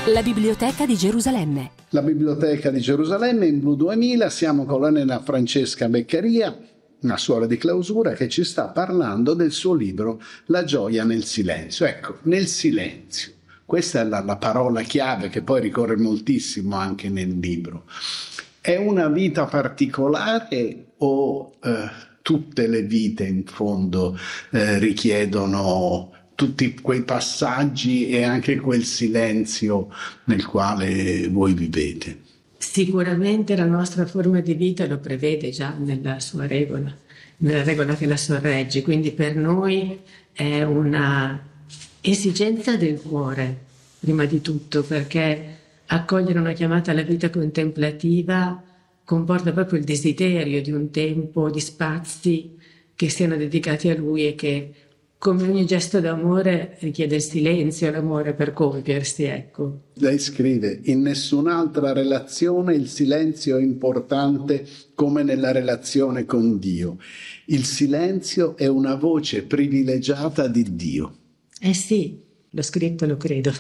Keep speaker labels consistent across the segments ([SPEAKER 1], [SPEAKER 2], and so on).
[SPEAKER 1] La Biblioteca di Gerusalemme.
[SPEAKER 2] La Biblioteca di Gerusalemme in Blu 2000, siamo con la nena Francesca Beccaria, una suora di clausura che ci sta parlando del suo libro La gioia nel silenzio. Ecco, nel silenzio. Questa è la parola chiave che poi ricorre moltissimo anche nel libro. È una vita particolare o tutte le vite in fondo richiedono tutti quei passaggi e anche quel silenzio nel quale voi vivete?
[SPEAKER 3] Sicuramente la nostra forma di vita lo prevede già nella sua regola, nella regola che la sorregge, quindi per noi è una esigenza del cuore, prima di tutto, perché accogliere una chiamata alla vita contemplativa comporta proprio il desiderio di un tempo, di spazi che siano dedicati a Lui e che, come ogni gesto d'amore, richiede il silenzio e l'amore per compiersi, ecco.
[SPEAKER 2] Lei scrive: in nessun'altra relazione il silenzio è importante come nella relazione con Dio. Il silenzio è una voce privilegiata di Dio.
[SPEAKER 3] Eh sì, l'ho scritto, lo credo.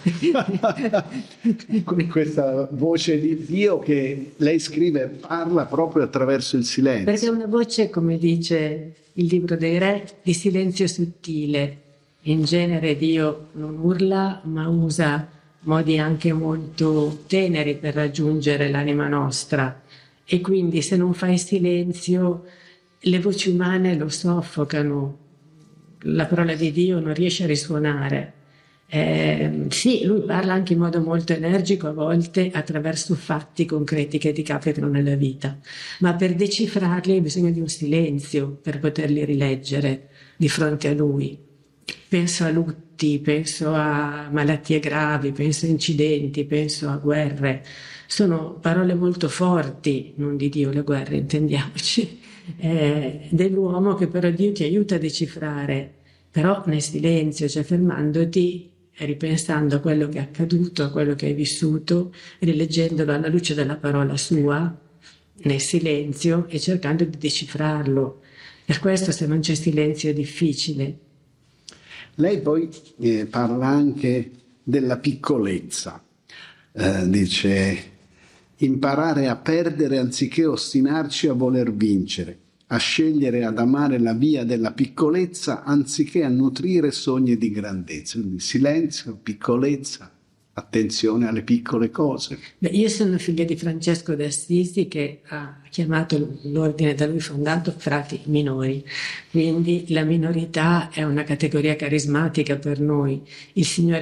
[SPEAKER 2] Questa voce di Dio che lei scrive parla proprio attraverso il silenzio.
[SPEAKER 3] Perché è una voce, come dice il libro dei re, di silenzio sottile. In genere Dio non urla, ma usa modi anche molto teneri per raggiungere l'anima nostra. E quindi se non fai silenzio, le voci umane lo soffocano. La parola di Dio non riesce a risuonare. Sì, lui parla anche in modo molto energico, a volte attraverso fatti concreti che ti capitano nella vita, ma per decifrarli hai bisogno di un silenzio per poterli rileggere di fronte a lui. Penso a lutti, penso a malattie gravi, penso a incidenti, penso a guerre. Sono parole molto forti, non di Dio le guerre, intendiamoci, dell'uomo che però Dio ti aiuta a decifrare, però nel silenzio, cioè fermandoti, ripensando a quello che è accaduto, a quello che hai vissuto, rileggendolo alla luce della parola sua, nel silenzio, e cercando di decifrarlo. Per questo, se non c'è silenzio, è difficile.
[SPEAKER 2] Lei poi parla anche della piccolezza. Dice: imparare a perdere anziché ostinarci a voler vincere, a scegliere ad amare la via della piccolezza anziché a nutrire sogni di grandezza. Quindi silenzio, piccolezza, attenzione alle piccole cose.
[SPEAKER 3] Io sono figlia di Francesco d'Assisi, che ha chiamato l'ordine da lui fondato frati minori, quindi la minorità è una categoria carismatica per noi. Il Signore